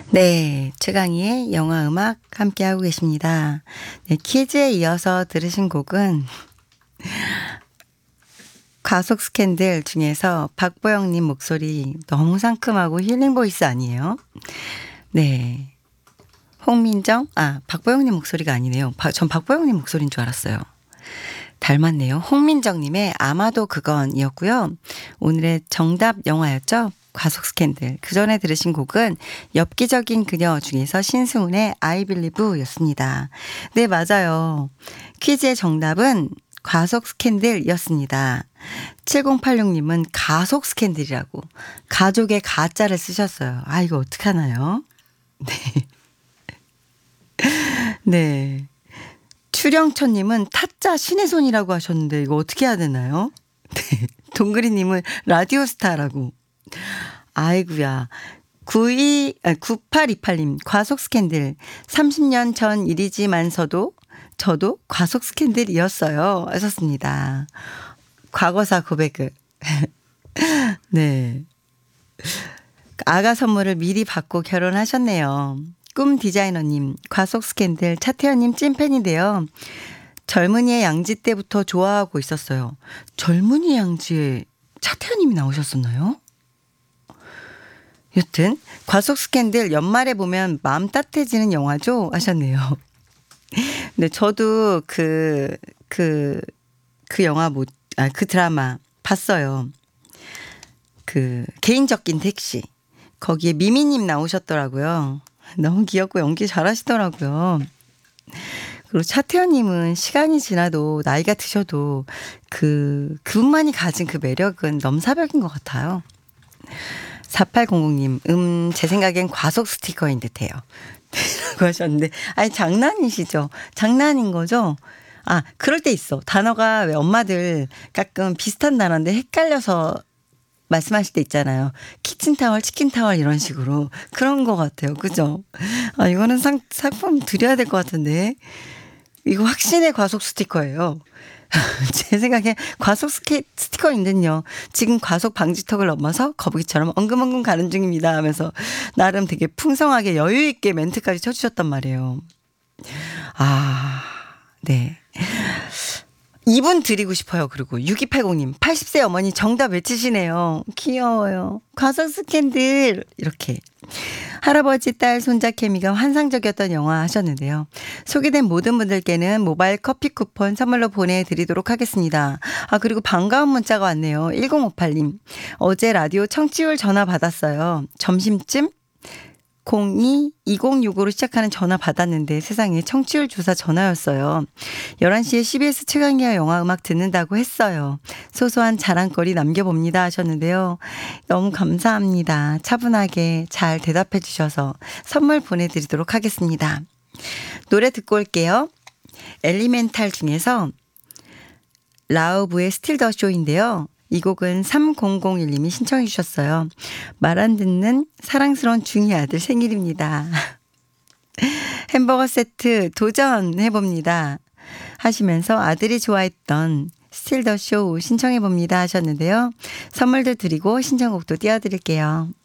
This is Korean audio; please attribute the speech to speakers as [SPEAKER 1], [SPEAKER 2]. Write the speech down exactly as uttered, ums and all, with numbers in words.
[SPEAKER 1] 네, 최강희의 영화 음악 함께하고 계십니다. 네, 퀴즈에 이어서 들으신 곡은 가속 스캔들 중에서 박보영님 목소리 너무 상큼하고 힐링 보이스 아니에요? 네, 홍민정, 아 박보영님 목소리가 아니네요. 바, 전 박보영님 목소리인 줄 알았어요. 닮았네요. 홍민정님의 아마도 그건이었고요. 오늘의 정답 영화였죠. 과속 스캔들. 그 전에 들으신 곡은 엽기적인 그녀 중에서 신승훈의 I Believe 였습니다. 네, 맞아요. 퀴즈의 정답은 과속 스캔들이었습니다. 칠공팔육님은 가속 스캔들이라고 가족의 가짜를 쓰셨어요. 아, 이거 어떡하나요? 네. 네. 추령천님은 타짜 신의 손이라고 하셨는데 이거 어떻게 해야 되나요? 네. 동그리님은 라디오스타라고. 아이구야. 구이, 아, 구팔이팔님 과속 스캔들. 삼십 년 전 일이지만서도 저도 과속 스캔들이었어요. 하셨습니다. 과거사 고백을. 네. 아가 선물을 미리 받고 결혼하셨네요. 꿈 디자이너님, 과속 스캔들, 차태현님 찐팬인데요. 젊은이의 양지 때부터 좋아하고 있었어요. 젊은이의 양지에 차태현님이 나오셨었나요? 여튼 과속 스캔들 연말에 보면 마음 따뜻해지는 영화죠 하셨네요. 네, 저도 그, 그, 그 영화 못, 아, 그 드라마 봤어요. 그 개인적인 택시. 거기에 미미님 나오셨더라고요. 너무 귀엽고 연기 잘하시더라고요. 그리고 차태현님은 시간이 지나도 나이가 드셔도 그 그분만이 가진 그 매력은 넘사벽인 것 같아요. 사팔공공님, 음, 제 생각엔 과속 스티커인 듯해요. 라고 하셨는데, 아니 장난이시죠? 장난인 거죠? 아, 그럴 때 있어. 단어가 왜 엄마들 가끔 비슷한 단어인데 헷갈려서 말씀하실 때 있잖아요. 키친타월, 치킨타월 이런 식으로. 그런 것 같아요. 그죠? 아, 이거는 상, 상품 드려야 될 것 같은데. 이거 확신의 과속 스티커예요. 제 생각에 과속 스키, 스티커인데요. 지금 과속 방지턱을 넘어서 거북이처럼 엉금엉금 가는 중입니다 하면서 나름 되게 풍성하게 여유 있게 멘트까지 쳐주셨단 말이에요. 아, 네. 이분 드리고 싶어요. 그리고 육이팔공님 팔십 세 어머니 정답 외치시네요. 귀여워요. 과속 스캔들 이렇게. 할아버지, 딸, 손자 케미가 환상적이었던 영화 하셨는데요. 소개된 모든 분들께는 모바일 커피 쿠폰 선물로 보내드리도록 하겠습니다. 아, 그리고 반가운 문자가 왔네요. 일공오팔님. 어제 라디오 청취율 전화 받았어요. 점심쯤 공이 이공육오로 시작하는 전화 받았는데 세상에 청취율 조사 전화였어요. 열한 시에 씨비에스 최강희와 영화 음악 듣는다고 했어요. 소소한 자랑거리 남겨봅니다 하셨는데요. 너무 감사합니다. 차분하게 잘 대답해 주셔서 선물 보내드리도록 하겠습니다. 노래 듣고 올게요. 엘리멘탈 중에서 라우브의 스틸 더 쇼인데요. 이 곡은 삼공공일님이 신청해 주셨어요. 말 안 듣는 사랑스러운 중이 아들 생일입니다. 햄버거 세트 도전해봅니다. 하시면서 아들이 좋아했던 스틸 더 쇼 신청해봅니다 하셨는데요. 선물도 드리고 신청곡도 띄워드릴게요.